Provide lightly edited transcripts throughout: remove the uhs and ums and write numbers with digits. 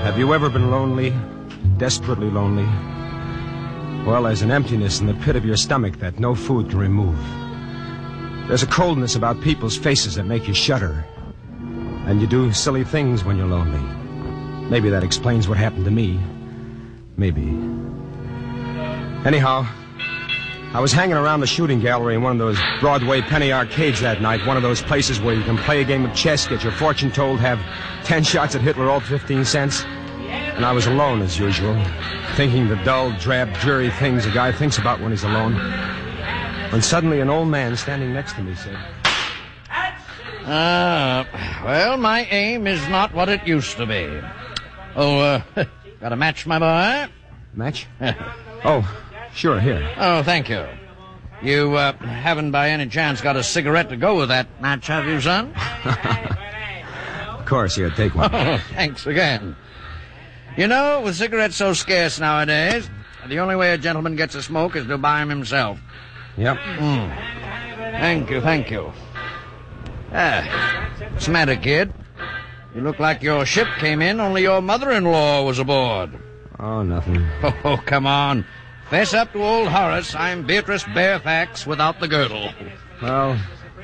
Have you ever been lonely? Desperately lonely? Well, there's an emptiness in the pit of your stomach that no food can remove. There's a coldness about people's faces that make you shudder. And you do silly things when you're lonely. Maybe that explains what happened to me. Maybe. Anyhow, I was hanging around the shooting gallery in one of those Broadway penny arcades that night, one of those places where you can play a game of chess, get your fortune told, have 10 shots at Hitler, all 15 cents. And I was alone, as usual, thinking the dull, drab, dreary things a guy thinks about when he's alone. When suddenly an old man standing next to me said... Well, my aim is not what it used to be. Oh, got a match, my boy? Match? Oh, sure, here. Oh, thank you. You, haven't by any chance got a cigarette to go with that match, have you, son? Of course, here, take one. Oh, thanks again. You know, with cigarettes so scarce nowadays, the only way a gentleman gets a smoke is to buy them himself. Yep. Thank you. What's the matter, kid? You look like your ship came in, only your mother-in-law was aboard. Oh, nothing. Oh, come on. Fess up to old Horace. I'm Beatrice Fairfax without the girdle. Well,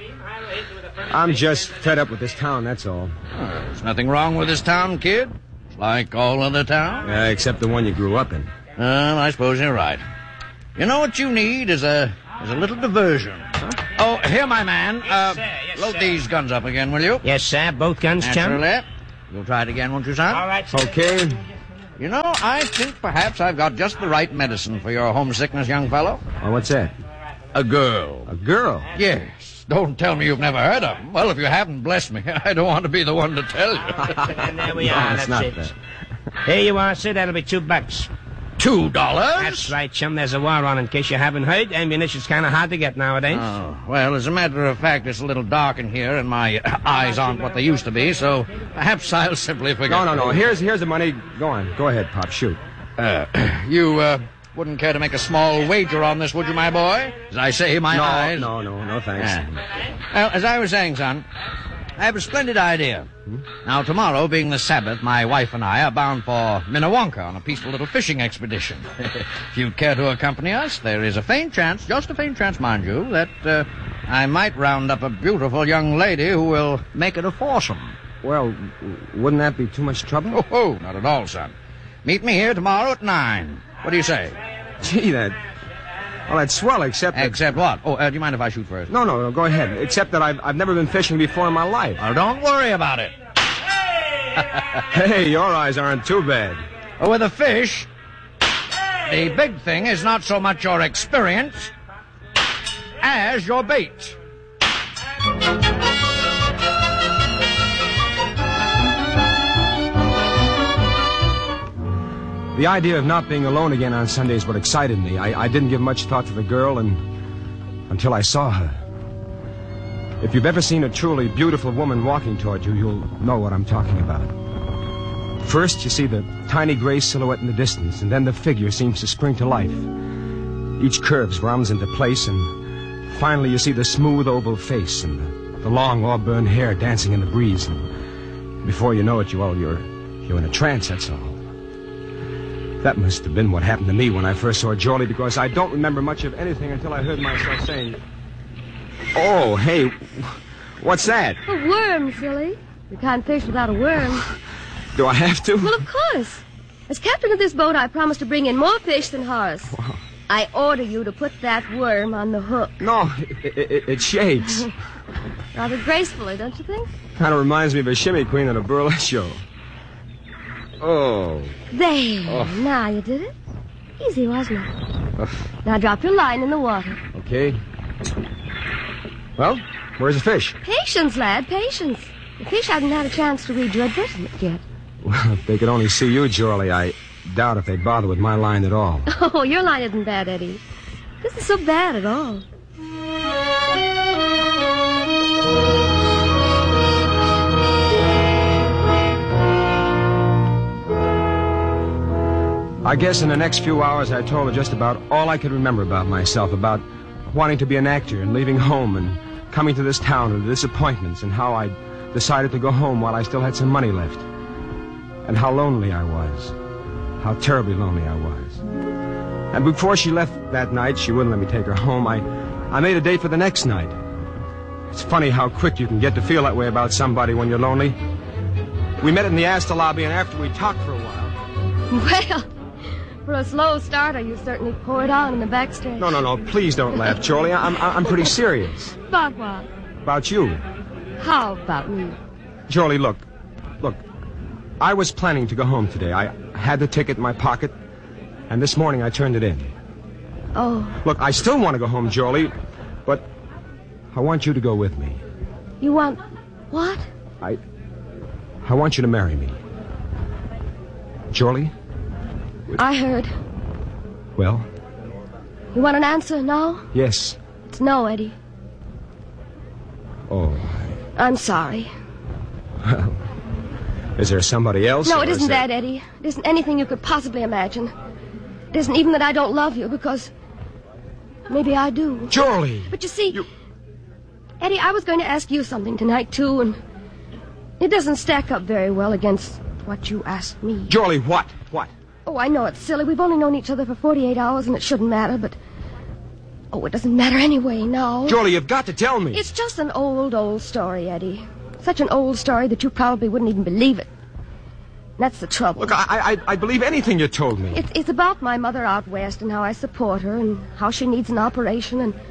I'm just fed up with this town, that's all. There's nothing wrong with this town, kid. It's like all other towns. Yeah, except the one you grew up in. Well, I suppose you're right. You know what you need is a little diversion. Huh? Oh, here, my man. Load these guns up again, will you? Yes, sir. Both guns, chum. Naturally. You'll try it again, won't you, son? All right, sir. Okay. You know, I think perhaps I've got just the right medicine for your homesickness, young fellow. Oh, what's that? A girl. A girl? Yes. Don't tell me you've never heard of them. Well, if you haven't, bless me. I don't want to be the one to tell you. And there we No, are. it's That's not it. that. Here you are, sir. That'll be $2. $2? That's right, chum. There's a war on, in case you haven't heard. Ammunition's kind of hard to get nowadays. Oh, well, as a matter of fact, it's a little dark in here, and my eyes aren't what they used to be, so perhaps I'll simply forget. No. Here's the money. Go on. Go ahead, Pop. Shoot. You wouldn't care to make a small wager on this, would you, my boy? As I say, my eyes... No, thanks. Well, as I was saying, son, I have a splendid idea. Now, tomorrow, being the Sabbath, my wife and I are bound for Minnewanka on a peaceful little fishing expedition. If you'd care to accompany us, there is a faint chance, just a faint chance, mind you, that I might round up a beautiful young lady who will make it a foursome. Well, wouldn't that be too much trouble? Oh, not at all, son. Meet me here tomorrow at 9. What do you say? Gee, that's swell, except that... Except what? Oh, do you mind if I shoot first? No, go ahead. Except that I've never been fishing before in my life. Well, don't worry about it. Hey, your eyes aren't too bad. With a fish, the big thing is not so much your experience as your bait. The idea of not being alone again on Sunday is what excited me. I didn't give much thought to the girl until I saw her. If you've ever seen a truly beautiful woman walking toward you, you'll know what I'm talking about. First, you see the tiny gray silhouette in the distance, and then the figure seems to spring to life. Each curve rounds into place, and finally you see the smooth oval face and the long auburn hair dancing in the breeze. And before you know it, you're in a trance, that's all. That must have been what happened to me when I first saw Jolie, because I don't remember much of anything until I heard myself saying, "Oh, hey, what's that?" A worm, silly. You can't fish without a worm. Do I have to? Well, of course. As captain of this boat, I promise to bring in more fish than Horace. Wow. I order you to put that worm on the hook. No, it shakes. Rather gracefully, don't you think? Kind of reminds me of a shimmy queen at a burlesque show. Oh. There. Oh. Now you did it. Easy, wasn't it? Now drop your line in the water. Okay. Well, where's the fish? Patience, lad, patience. The fish hasn't had a chance to read your advertisement yet. Well, if they could only see you, Jolie, I doubt if they'd bother with my line at all. Oh, your line isn't bad, Eddie. This is so bad at all. I guess in the next few hours I told her just about all I could remember about myself, about wanting to be an actor and leaving home and coming to this town and the disappointments and how I decided to go home while I still had some money left. and how lonely I was. How terribly lonely I was. And before she left that night, she wouldn't let me take her home. I made a date for the next night. It's funny how quick you can get to feel that way about somebody when you're lonely. We met in the Astor lobby, and after we talked for a while... Well, for a slow starter, you certainly poured on in the backstretch. No, please don't laugh, Charlie. I'm pretty serious. About what? About you. How about me? Charlie, look. I was planning to go home today. I had the ticket in my pocket, and this morning I turned it in. Oh. Look, I still want to go home, Charlie, but I want you to go with me. You want what? I want you to marry me. Charlie? I heard. Well? You want an answer now? Yes. It's no, Eddie. Oh. I'm sorry. Well, is there somebody else? No, it isn't that, Eddie. It isn't anything you could possibly imagine. It isn't even that I don't love you, because maybe I do. Charlie! But you see, Eddie, I was going to ask you something tonight, too, and it doesn't stack up very well against what you asked me. Charlie, what? What? Oh, I know it's silly. We've only known each other for 48 hours, and it shouldn't matter, but... Oh, it doesn't matter anyway now. Charlie, you've got to tell me. It's just an old story, Eddie. Such an old story that you probably wouldn't even believe it. That's the trouble. Look, I believe anything you told me. It's about my mother out west and how I support her and how she needs an operation, and...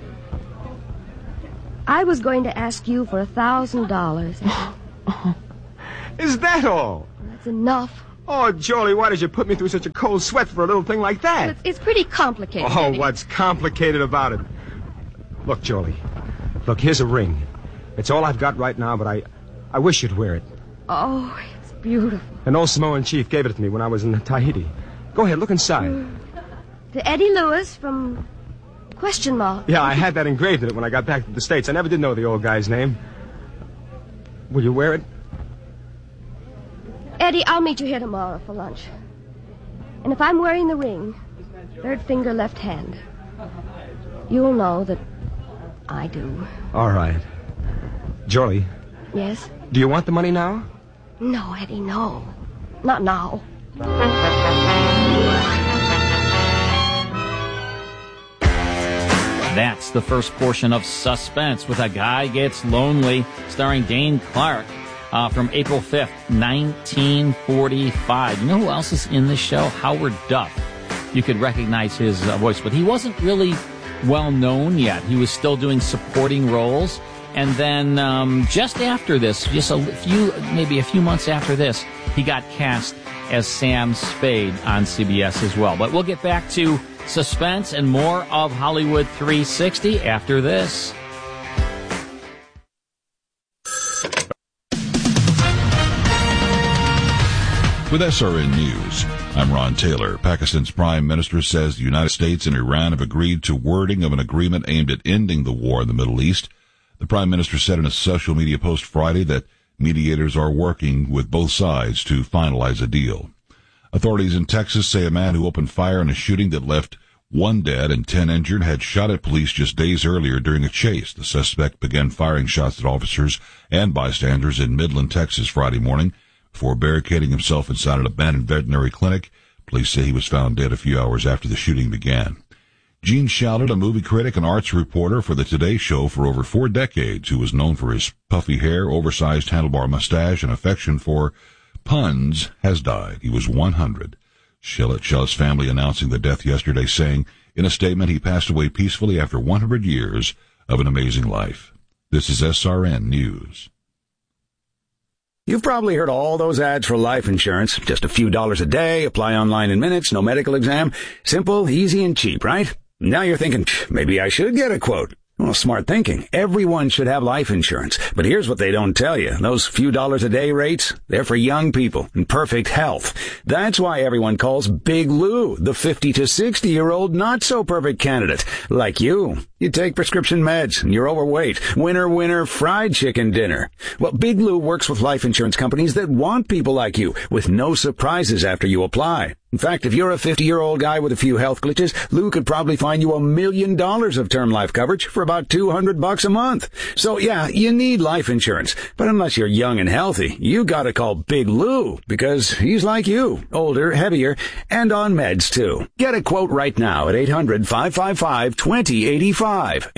I was going to ask you for $1,000. Is that all? That's enough. Oh, Charlie, why did you put me through such a cold sweat for a little thing like that? It's pretty complicated. Oh, Eddie. what's complicated about it? Look, Charlie. Look, here's a ring. It's all I've got right now, but I wish you'd wear it. Oh, it's beautiful. An old Samoan chief gave it to me when I was in Tahiti. Go ahead, look inside. To Eddie Lewis from Question Mark. Yeah, I had that engraved in it when I got back to the States. I never did know the old guy's name. Will you wear it? Eddie, I'll meet you here tomorrow for lunch. And if I'm wearing the ring, third finger, left hand, you'll know that I do. All right. Charlie. Yes? Do you want the money now? No, Eddie, no. Not now. That's the first portion of Suspense with A Guy Gets Lonely, starring Dane Clark, from April 5th, 1945. You know who else is in this show? Howard Duff. You could recognize his voice, but he wasn't really well known yet. He was still doing supporting roles. And then just after this, maybe a few months after this, he got cast as Sam Spade on CBS as well. But we'll get back to Suspense and more of Hollywood 360 after this. With SRN News, I'm Ron Taylor. Pakistan's Prime Minister says the United States and Iran have agreed to wording of an agreement aimed at ending the war in the Middle East. The Prime Minister said in a social media post Friday that mediators are working with both sides to finalize a deal. Authorities in Texas say a man who opened fire in a shooting that left 1 dead and 10 injured had shot at police just days earlier during a chase. The suspect began firing shots at officers and bystanders in Midland, Texas Friday morning before barricading himself inside an abandoned veterinary clinic. Police say he was found dead a few hours after the shooting began. Gene Shalit, a movie critic and arts reporter for the Today Show for over 4 decades, who was known for his puffy hair, oversized handlebar mustache, and affection for puns, has died. He was 100. Shalit's family announcing the death yesterday, saying in a statement he passed away peacefully after 100 years of an amazing life. This is SRN News. You've probably heard all those ads for life insurance. Just a few dollars a day, apply online in minutes, no medical exam. Simple, easy, and cheap, right? Now you're thinking, maybe I should get a quote. Well, smart thinking. Everyone should have life insurance. But here's what they don't tell you. Those few dollars a day rates, they're for young people in perfect health. That's why everyone calls Big Lou the 50 to 60-year-old not-so-perfect candidate. Like you. You take prescription meds, and you're overweight. Winner, fried chicken dinner. Well, Big Lou works with life insurance companies that want people like you, with no surprises after you apply. In fact, if you're a 50-year-old guy with a few health glitches, Lou could probably find you $1 million of term life coverage for about $200 a month. So yeah, you need life insurance. But unless you're young and healthy, you gotta call Big Lou, because he's like you, older, heavier, and on meds too. Get a quote right now at 800-555-2085.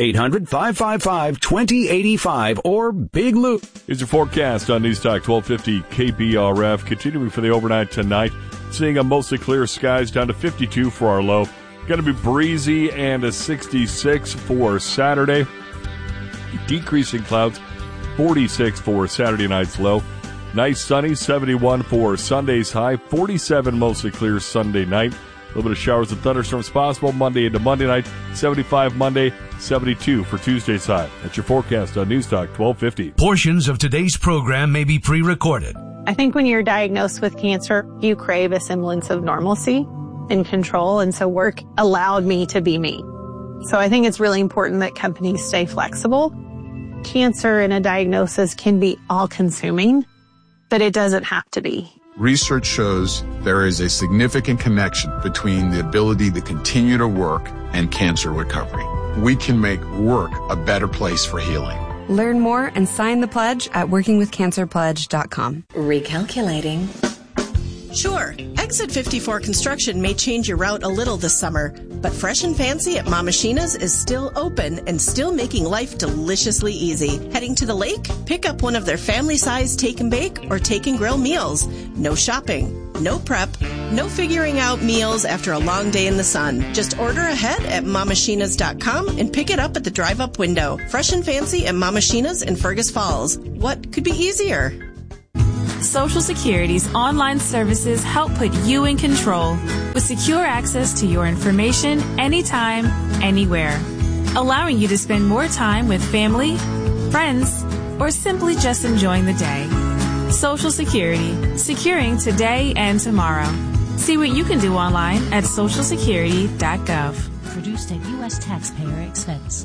800-555-2085 or Big Lou. Here's your forecast on News Talk 1250 KBRF. Continuing for the overnight tonight. Seeing a mostly clear skies down to 52 for our low. Going to be breezy and a 66 for Saturday. Decreasing clouds, 46 for Saturday night's low. Nice sunny, 71 for Sunday's high. 47 mostly clear Sunday night. A little bit of showers and thunderstorms possible Monday into Monday night. 75 Monday, 72 for Tuesday's high. That's your forecast on News Talk 1250. Portions of today's program may be pre-recorded. I think when you're diagnosed with cancer, you crave a semblance of normalcy and control, and so work allowed me to be me. So I think it's really important that companies stay flexible. Cancer and a diagnosis can be all-consuming, but it doesn't have to be. Research shows there is a significant connection between the ability to continue to work and cancer recovery. We can make work a better place for healing. Learn more and sign the pledge at workingwithcancerpledge.com. Recalculating. Sure, Exit 54 construction may change your route a little this summer, but Fresh and Fancy at Mamashina's is still open and still making life deliciously easy. Heading to the lake? Pick up one of their family-sized take and bake or take and grill meals. No shopping, no prep, no figuring out meals after a long day in the sun. Just order ahead at mamashinas.com and pick it up at the drive-up window. Fresh and Fancy at Mamashina's in Fergus Falls. What could be easier? Social Security's online services help put you in control with secure access to your information anytime, anywhere, allowing you to spend more time with family, friends, or simply just enjoying the day. Social Security, securing today and tomorrow. See what you can do online at socialsecurity.gov. Produced at U.S. taxpayer expense.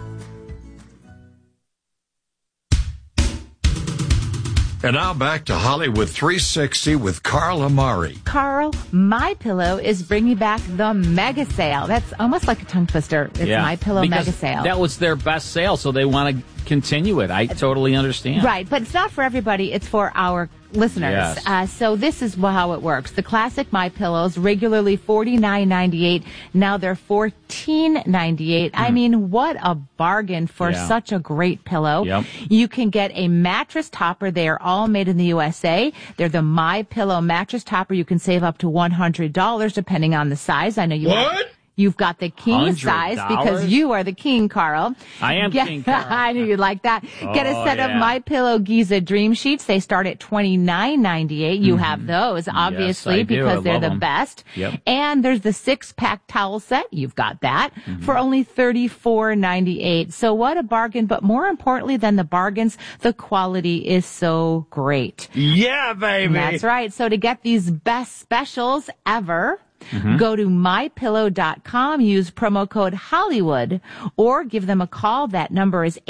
And now back to Hollywood 360 with Carl Amari. Carl, MyPillow is bringing back the mega sale. That's almost like a tongue twister. It's MyPillow mega sale. That was their best sale, so they want to continue it. I totally understand. Right, but it's not for everybody. It's for our listeners. Yes. So this is how it works. The classic MyPillows, regularly $49.98. Now they're $14.98. I mean, what a bargain for such a great pillow. Yep. You can get a mattress topper. They are all made in the USA. They're the MyPillow mattress topper. You can save up to $100 depending on the size. I know you You've got the king size because you are the king, Carl. I am king, Carl. I knew you'd like that. Get a set of MyPillow Giza Dream Sheets. They start at $29.98. You have those, obviously, because they're the best. Yep. And there's the 6-pack towel set. You've got that for only $34.98. So what a bargain. But more importantly than the bargains, the quality is so great. Yeah, baby. That's right. So to get these best specials ever, go to MyPillow.com, use promo code Hollywood, or give them a call. That number is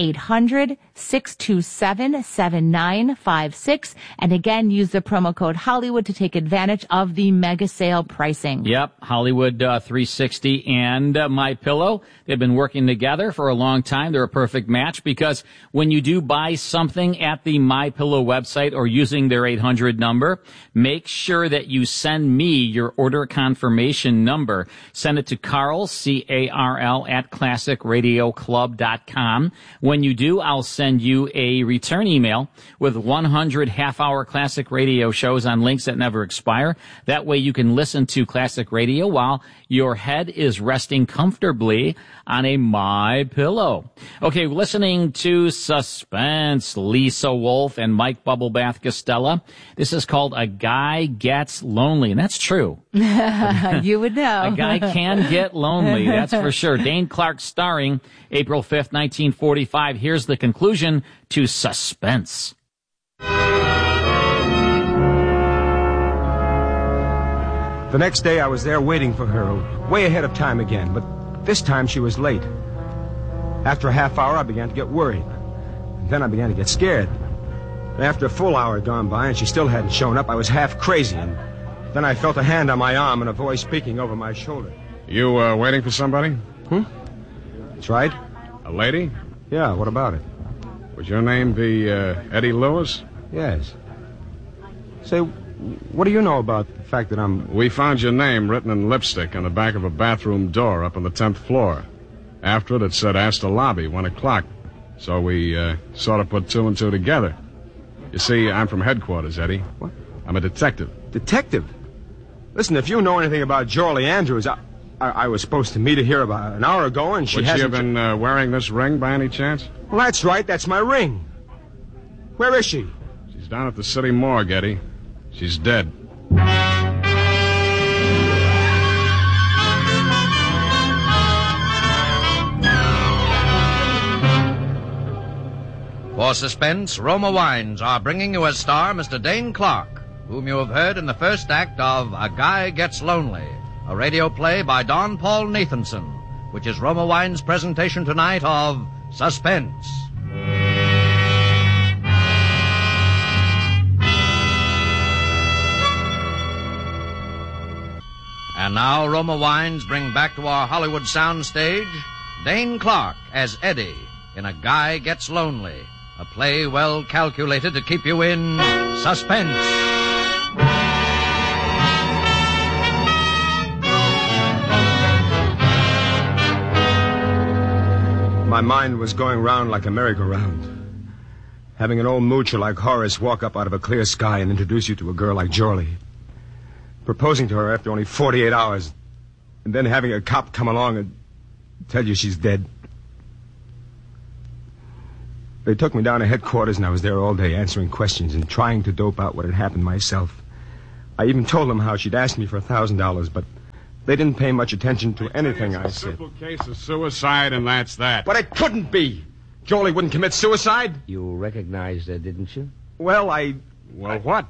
800-627-7956. And again, use the promo code Hollywood to take advantage of the mega sale pricing. Yep, Hollywood 360 and MyPillow. They've been working together for a long time. They're a perfect match because when you do buy something at the MyPillow website or using their 800 number, make sure that you send me your order confirmation number. Send it to Carl, C-A-R-L, at classicradioclub.com. When you do, I'll send you a return email with 100 half-hour classic radio shows on links that never expire. That way you can listen to classic radio while your head is resting comfortably on a MyPillow. Okay, listening to Suspense, Lisa Wolf and Mike Bubblebath Costello. This is called A Guy Gets Lonely, and that's true. You would know. A guy can get lonely, that's for sure. Dane Clark starring, April 5th, 1945. Here's the conclusion to Suspense. The next day I was there waiting for her, way ahead of time again, but this time she was late. After a half hour, I began to get worried. And then I began to get scared. And after a full hour had gone by and she still hadn't shown up, I was half crazy. And Then I felt a hand on my arm and a voice speaking over my shoulder. You, waiting for somebody? That's right. A lady? Yeah, what about it? Would your name be, Eddie Lewis? Yes. Say, what do you know about the fact that I'm... We found your name written in lipstick on the back of a bathroom door up on the 10th floor. After it said Astor Lobby, 1 o'clock. So we, sort of put two and two together. You see, I'm from headquarters, Eddie. What? I'm a detective. Detective? Listen, if you know anything about Jorley Andrews, I was supposed to meet her here about an hour ago, and Would she have been wearing this ring by any chance? Well, that's right. That's my ring. Where is she? She's down at the city morgue, Eddie. She's dead. For suspense, Roma Wines are bringing you as star Mr. Dane Clark, whom you have heard in the first act of A Guy Gets Lonely, a radio play by Don Paul Nathanson, which is Roma Wines' presentation tonight of Suspense. And now Roma Wines bring back to our Hollywood soundstage Dane Clark as Eddie in A Guy Gets Lonely, a play well calculated to keep you in suspense. My mind was going round like a merry-go-round. Having an old moocher like Horace walk up out of a clear sky and introduce you to a girl like Jorley. Proposing to her after only 48 hours. And then having a cop come along and tell you she's dead. They took me down to headquarters, and I was there all day answering questions and trying to dope out what had happened myself. I even told them how she'd asked me for $1,000, but they didn't pay much attention to anything I said. It's a simple case of suicide, and that's that. But it couldn't be. Jorley wouldn't commit suicide. You recognized her, didn't you? Well, Well, what?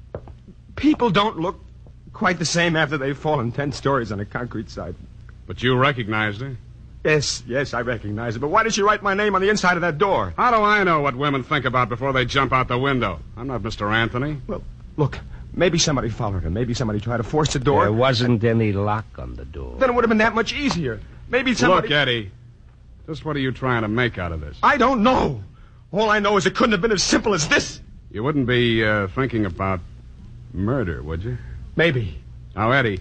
People don't look quite the same after they've fallen 10 stories on a concrete side. But you recognized her? Yes, I recognize her. But why did she write my name on the inside of that door? How do I know what women think about before they jump out the window? I'm not Mr. Anthony. Well, look, maybe somebody followed her. Maybe somebody tried to force the door. There wasn't any lock on the door. Then it would have been that much easier. Maybe somebody... Look, Eddie, just what are you trying to make out of this? I don't know. All I know is it couldn't have been as simple as this. You wouldn't be thinking about murder, would you? Maybe. Now, Eddie,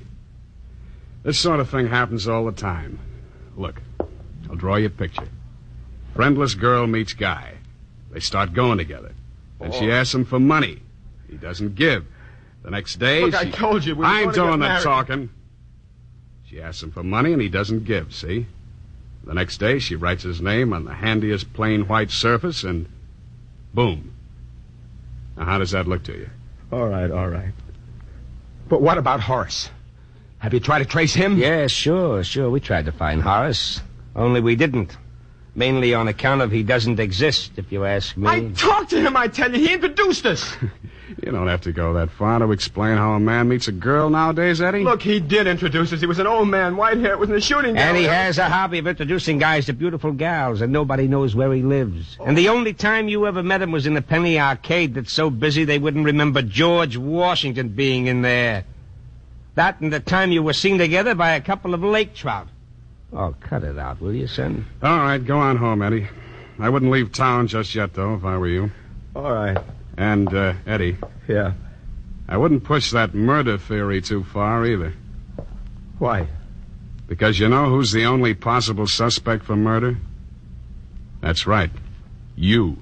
this sort of thing happens all the time. Look, I'll draw you a picture. Friendless girl meets guy. They start going together. Then she asks him for money. He doesn't give. The next day, Look, I told you we were I ain't going to doing get that married. talking. She asks him for money, and he doesn't give, see? The next day, she writes his name on the handiest plain white surface, and boom. Now, how does that look to you? All right. But what about Horace? Have you tried to trace him? Yeah, sure. We tried to find Horace. Only we didn't. Mainly on account of he doesn't exist, if you ask me. I talked to him, I tell you. He introduced us. You don't have to go that far to explain how a man meets a girl nowadays, Eddie. Look, he did introduce us. He was an old man, white hair, was in the shooting gallery. And he has a hobby of introducing guys to beautiful gals, and nobody knows where he lives. And the only time you ever met him was in the Penny Arcade that's so busy they wouldn't remember George Washington being in there. That and the time you were seen together by a couple of lake trout. Oh, cut it out, will you, son? All right, go on home, Eddie. I wouldn't leave town just yet, though, if I were you. All right. And, Eddie. Yeah? I wouldn't push that murder theory too far, either. Why? Because you know who's the only possible suspect for murder? That's right. You.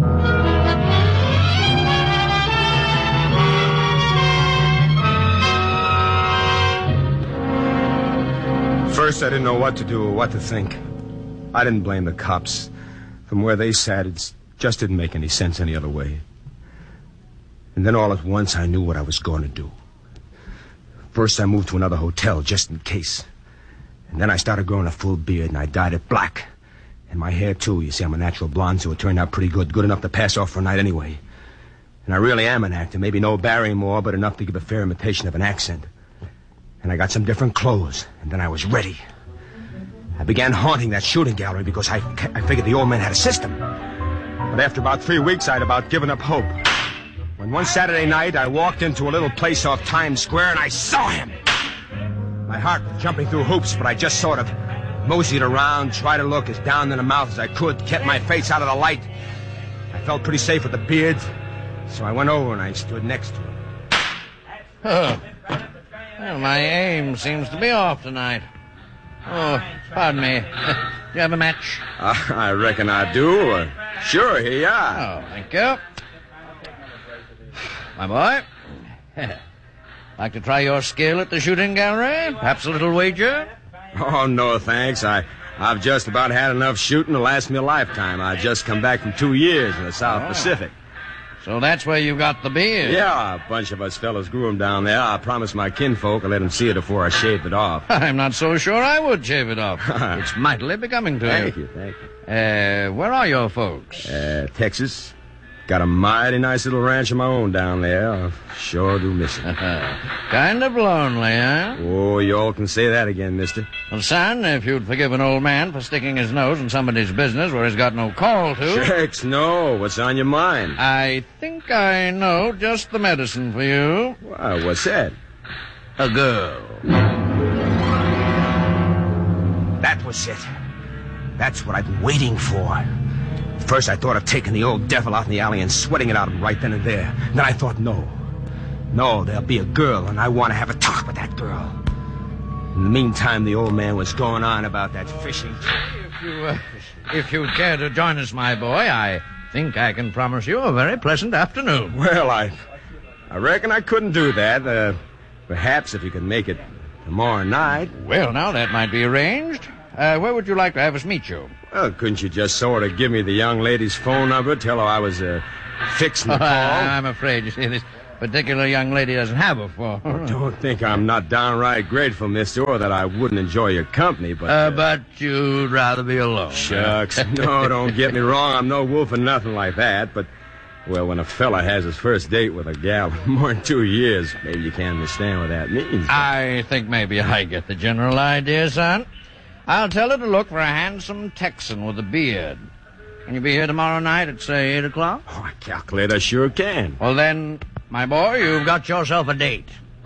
First, I didn't know what to do or what to think. I didn't blame the cops. From where they sat, it just didn't make any sense any other way. And then all at once, I knew what I was going to do. First, I moved to another hotel, just in case. And then I started growing a full beard, and I dyed it black. And my hair, too. You see, I'm a natural blonde, so it turned out pretty good. Good enough to pass off for a night anyway. And I really am an actor. Maybe no Barrymore, but enough to give a fair imitation of an accent. And I got some different clothes, and then I was ready. I began haunting that shooting gallery because I figured the old man had a system. But after about 3 weeks, I'd about given up hope. when one Saturday night I walked into a little place off Times Square and I saw him. My heart was jumping through hoops, but I just sort of moseyed around, tried to look as down in the mouth as I could, kept my face out of the light. I felt pretty safe with the beard, so I went over and I stood next to him. Oh. Well, my aim seems to be off tonight. Oh, pardon me. Do you have a match? I reckon I do. Sure, here you are. Oh, thank you. My boy, like to try your skill at the shooting gallery? Perhaps a little wager? Oh, no, thanks. I've just about had enough shooting to last me a lifetime. I just come back from 2 years in the South Pacific. So that's where you got the beard? Yeah, a bunch of us fellas grew him down there. I promised my kinfolk I'd let him see it before I shaved it off. I'm not so sure I would shave it off. It's mightily becoming to Thank you. Thank you. Where are your folks? Texas. Got a mighty nice little ranch of my own down there. I sure do miss it. Kind of lonely, huh? Oh, you all can say that again, mister. Well, son, if you'd forgive an old man for sticking his nose in somebody's business where he's got no call to... Shucks, no. What's on your mind? I think I know just the medicine for you. Why, what's that? A girl. That was it. That's what I've been waiting for. First, I thought of taking the old devil out in the alley and sweating it out of him right then and there. Then I thought, no, there'll be a girl, and I want to have a talk with that girl. In the meantime, the old man was going on about that fishing. If you'd care to join us, my boy, I think I can promise you a very pleasant afternoon. Well, I reckon I couldn't do that. Perhaps if you could make it tomorrow night. Well, now, that might be arranged. Where would you like to have us meet you? Well, couldn't you just sort of give me the young lady's phone number, tell her I was fixing the call? I'm afraid, you see, this particular young lady doesn't have a phone. Don't think I'm not downright grateful, mister, or that I wouldn't enjoy your company, but... But you'd rather be alone. Shucks. No, don't get me wrong. I'm no wolf or nothing like that, but... Well, when a fella has his first date with a gal for more than 2 years, maybe you can't understand what that means. But... I think maybe I get the general idea, son. I'll tell her to look for a handsome Texan with a beard. Can you be here tomorrow night at, say, 8 o'clock? Oh, I calculate I sure can. Well, then, my boy, you've got yourself a date.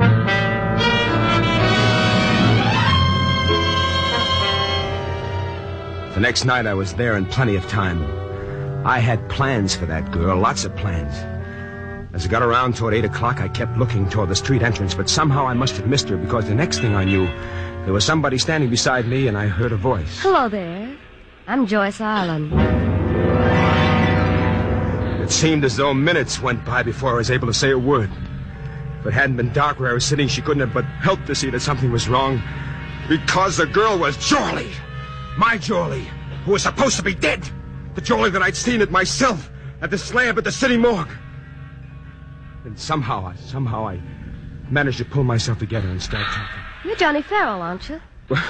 The next night I was there in plenty of time. I had plans for that girl, lots of plans. As I got around toward 8 o'clock, I kept looking toward the street entrance, but somehow I must have missed her because the next thing I knew, there was somebody standing beside me, and I heard a voice. Hello there. I'm Joyce Island. It seemed as though minutes went by before I was able to say a word. If it hadn't been dark where I was sitting, she couldn't have but helped to see that something was wrong. Because the girl was Jorlie. My Jorlie, who was supposed to be dead. The Jorlie that I'd seen it myself at the slab at the city morgue. And somehow I managed to pull myself together and start talking. You're Johnny Farrell, aren't you?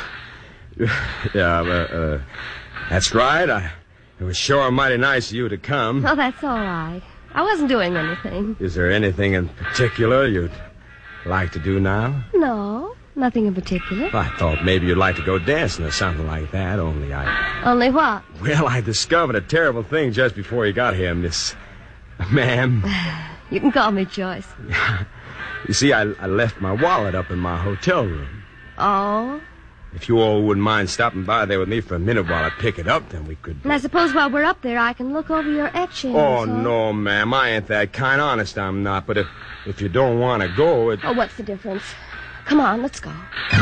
Yeah, that's right. It was sure mighty nice of you to come. Oh, that's all right. I wasn't doing anything. Is there anything in particular you'd like to do now? No, nothing in particular. I thought maybe you'd like to go dancing or something like that, only Only what? Well, I discovered a terrible thing just before you got here, Miss... Ma'am. You can call me Joyce. You see, I left my wallet up in my hotel room. Oh? If you all wouldn't mind stopping by there with me for a minute while I pick it up, then we could... And I suppose while we're up there, I can look over your etchings. Oh, no, ma'am. I ain't that kind. Honest, I'm not. But if you don't want to go, Oh, what's the difference? Come on, let's go.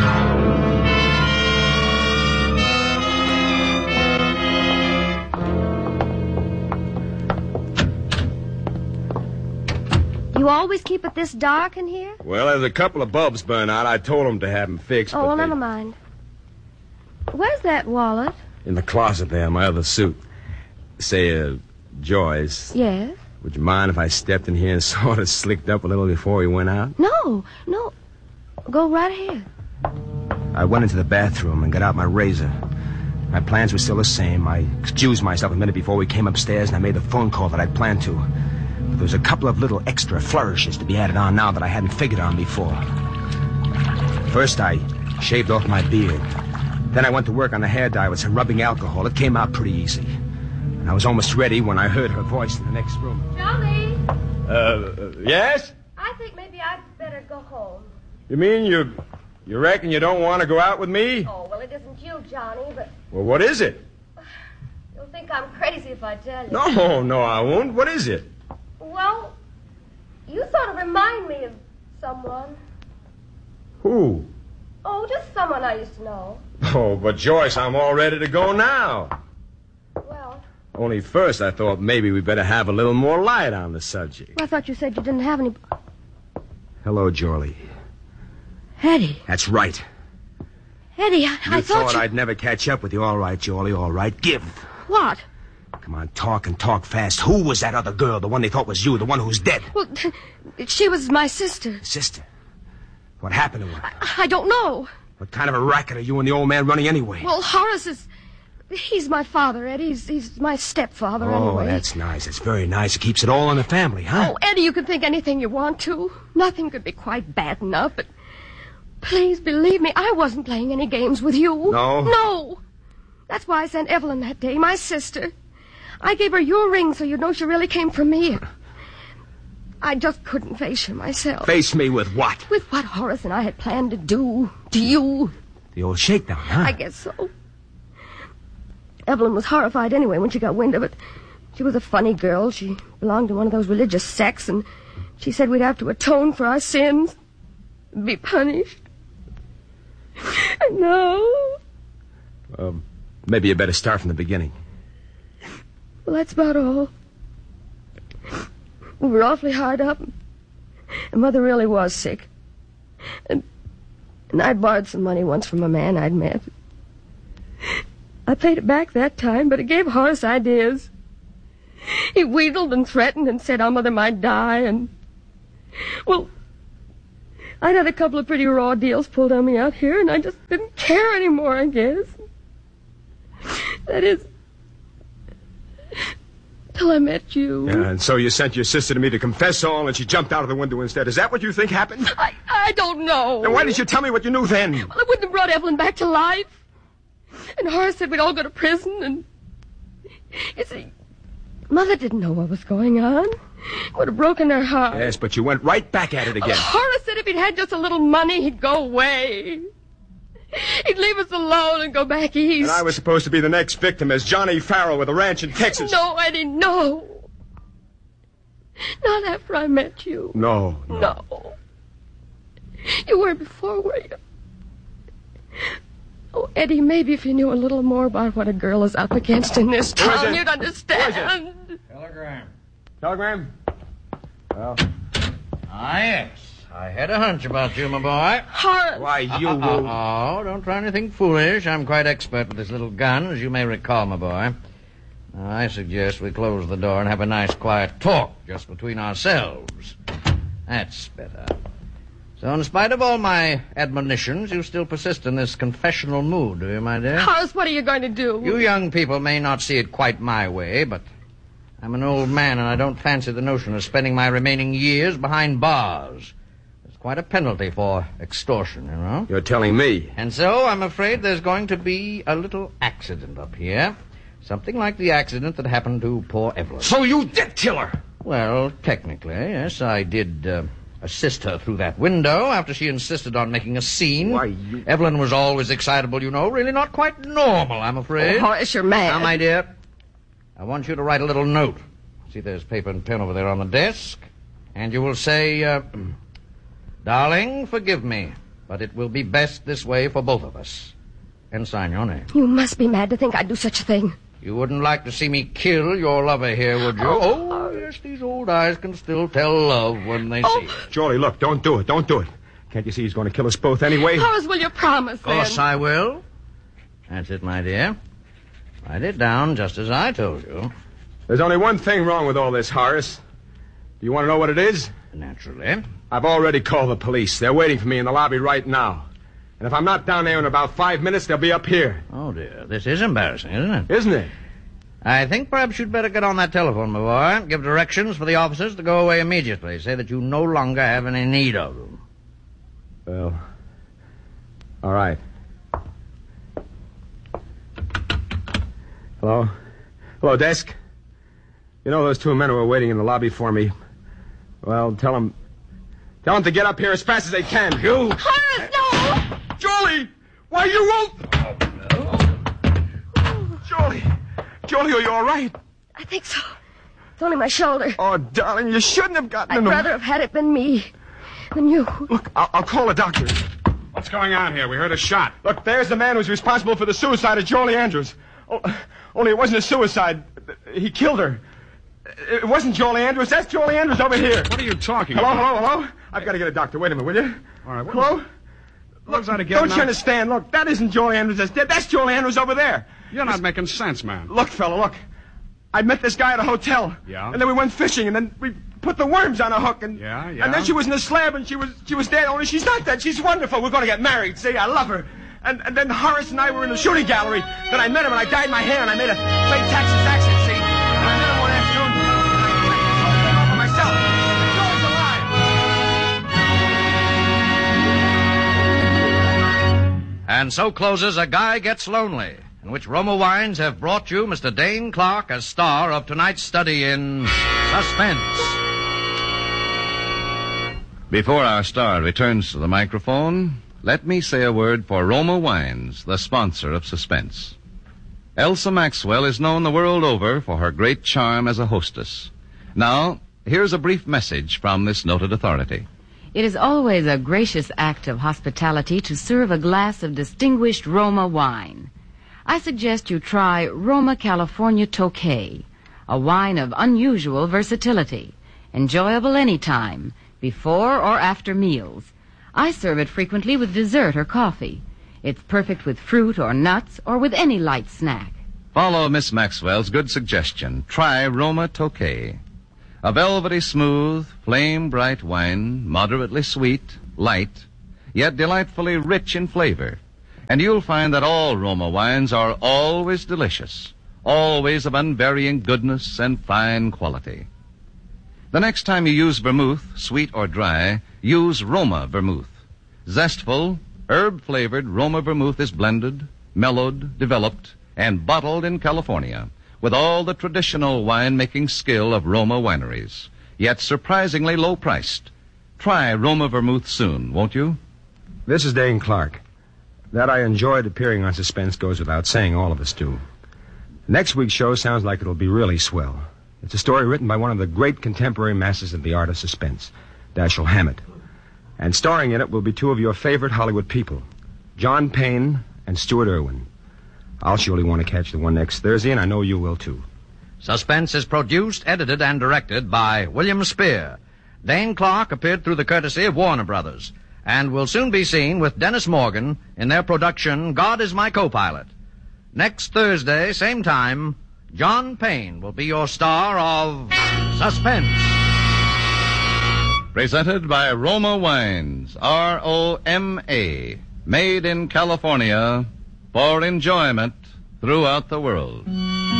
You always keep it this dark in here? Well, there's a couple of bulbs burn out. I told them to have them fixed. Oh, well, never mind. Where's that wallet? In the closet there, my other suit. Say, Joyce. Yes? Would you mind if I stepped in here and sort of slicked up a little before we went out? No. Go right ahead. I went into the bathroom and got out my razor. My plans were still the same. I excused myself a minute before we came upstairs, and I made the phone call that I'd planned to. But there was a couple of little extra flourishes to be added on now that I hadn't figured on before. First, I shaved off my beard. Then I went to work on the hair dye with some rubbing alcohol. It came out pretty easy. And I was almost ready when I heard her voice in the next room. Johnny! Yes? I think maybe I'd better go home. You mean you reckon you don't want to go out with me? Oh, well, it isn't you, Johnny, but Well, what is it? you'll think I'm crazy if I tell you. No, I won't. What is it? Well, you sort of remind me of someone. Who? Oh, just someone I used to know. Oh, but Joyce, I'm all ready to go now. Well, Only first I thought maybe we better have a little more light on the subject. I thought you said you didn't have any... Hello, Jorlie. Eddie. That's right. Eddie, I You thought I'd never catch up with you. All right, Jorlie, all right. Give. What? Come on, talk and talk fast. Who was that other girl, the one they thought was you, the one who's dead? Well, she was my sister. Sister? What happened to her? I don't know. What kind of a racket are you and the old man running anyway? Well, Horace is... He's my father, Eddie. He's my stepfather, anyway. Oh, that's nice. It's very nice. It keeps it all in the family, huh? Oh, Eddie, you can think anything you want to. Nothing could be quite bad enough, but... Please believe me, I wasn't playing any games with you. No? No. That's why I sent Evelyn that day, my sister. I gave her your ring so you'd know she really came from me. I just couldn't face her myself. Face me with what? With what Horace and I had planned to do to you. The old shakedown, huh? I guess so. Evelyn was horrified anyway when she got wind of it. She was a funny girl. She belonged to one of those religious sects, and she said we'd have to atone for our sins, be punished. No. Maybe you better start from the beginning. Well, that's about all. We were awfully hard up, and Mother really was sick. And I borrowed some money once from a man I'd met. I paid it back that time, but it gave Horace ideas. He wheedled and threatened and said our mother might die, and... Well, I'd had a couple of pretty raw deals pulled on me out here, and I just didn't care anymore, I guess. That is... till I met you. Yeah, and so you sent your sister to me to confess all, and she jumped out of the window instead. Is that what you think happened? I don't know. Then why didn't you tell me what you knew then? Well, it wouldn't have brought Evelyn back to life. And Horace said we'd all go to prison, and... You see, Mother didn't know what was going on. It would have broken her heart. Yes, but you went right back at it again. Horace said if he'd had just a little money, he'd go away. He'd leave us alone and go back east. And I was supposed to be the next victim as Johnny Farrell with a ranch in Texas. No, Eddie, no. Not after I met you. No. No. You weren't before, were you? Oh, Eddie, maybe if you knew a little more about what a girl is up against in this town, you'd understand. Telegram? Well. Yes. I had a hunch about you, my boy. Horace. Why, you... Oh, don't try anything foolish. I'm quite expert with this little gun, as you may recall, my boy. Now, I suggest we close the door and have a nice, quiet talk just between ourselves. That's better. So, in spite of all my admonitions, you still persist in this confessional mood, do you, my dear? Horace, what are you going to do? You young people may not see it quite my way, but I'm an old man, and I don't fancy the notion of spending my remaining years behind bars. There's quite a penalty for extortion, you know? You're telling me. And so I'm afraid there's going to be a little accident up here. Something like the accident that happened to poor Evelyn. So you did kill her? Well, technically, yes, I did assist her through that window after she insisted on making a scene. Why, you... Evelyn was always excitable, you know. Really not quite normal, I'm afraid. Oh, Horace, you're mad. Now, my dear, I want you to write a little note. See, there's paper and pen over there on the desk. And you will say, Darling, forgive me, but it will be best this way for both of us. And sign your name. You must be mad to think I'd do such a thing. You wouldn't like to see me kill your lover here, would you? Oh, yes, these old eyes can still tell love when they see it. Jorlie, look, don't do it. Don't do it. Can't you see he's going to kill us both anyway? Horace, will you promise, Of course I will. That's it, my dear. Write it down just as I told you. There's only one thing wrong with all this, Horace. Do you want to know what it is? Naturally. I've already called the police. They're waiting for me in the lobby right now. And if I'm not down there in about 5 minutes, they'll be up here. Oh, dear. This is embarrassing, isn't it? Isn't it? I think perhaps you'd better get on that telephone, my boy. Give directions for the officers to go away immediately. Say that you no longer have any need of them. Well, all right. Hello? Hello, desk? You know those two men who were waiting in the lobby for me? Well, tell him to get up here as fast as they can. You! Horace, no! Julie! Why, you won't... Julie, are you all right? I think so. It's only my shoulder. Oh, darling, you shouldn't have gotten I'd rather have had it been me than you. Look, I'll call a doctor. What's going on here? We heard a shot. Look, there's the man who's responsible for the suicide of Jolie Andrews. Oh, only it wasn't a suicide. He killed her. It wasn't Jolie Andrews. That's Jolie Andrews over here. What are you talking about? Hello? I've got to get a doctor. Wait a minute, will you? All right. Hello? Look, don't you understand? Look, that isn't Jolie Andrews that's dead. That's Jolie Andrews over there. You're not making sense, man. Look, fella, look. I met this guy at a hotel. Yeah? And then we went fishing, and then we put the worms on a hook, and... Yeah? And then she was in a slab, and she was dead, only she's not dead. She's wonderful. We're going to get married. See, I love her. And then Horace and I were in the shooting gallery. Then I met him, and I dyed my hair, and I made a straight Texas accent, see? And I met him one afternoon, and I played this whole thing over myself. Joey's alive. And so closes A Guy Gets Lonely, in which Roma Wines have brought you Mr. Dane Clark as star of tonight's study in suspense. Before our star returns to the microphone, let me say a word for Roma Wines, the sponsor of Suspense. Elsa Maxwell is known the world over for her great charm as a hostess. Now, here's a brief message from this noted authority. It is always a gracious act of hospitality to serve a glass of distinguished Roma wine. I suggest you try Roma California Tokay, a wine of unusual versatility, enjoyable any time, before or after meals. I serve it frequently with dessert or coffee. It's perfect with fruit or nuts or with any light snack. Follow Miss Maxwell's good suggestion. Try Roma Tokay. A velvety smooth, flame-bright wine, moderately sweet, light, yet delightfully rich in flavor. And you'll find that all Roma wines are always delicious, always of unvarying goodness and fine quality. The next time you use vermouth, sweet or dry, use Roma vermouth. Zestful, herb-flavored Roma vermouth is blended, mellowed, developed, and bottled in California with all the traditional wine-making skill of Roma wineries, yet surprisingly low-priced. Try Roma vermouth soon, won't you? This is Dane Clark. That I enjoyed appearing on Suspense goes without saying. All of us do. Next week's show sounds like it'll be really swell. It's a story written by one of the great contemporary masters of the art of suspense, Dashiell Hammett. And starring in it will be two of your favorite Hollywood people, John Payne and Stuart Irwin. I'll surely want to catch the one next Thursday, and I know you will, too. Suspense is produced, edited, and directed by William Spear. Dane Clark appeared through the courtesy of Warner Brothers, and will soon be seen with Dennis Morgan in their production, God is My Co-Pilot. Next Thursday, same time, John Payne will be your star of Suspense. Presented by Roma Wines, R-O-M-A, made in California for enjoyment throughout the world.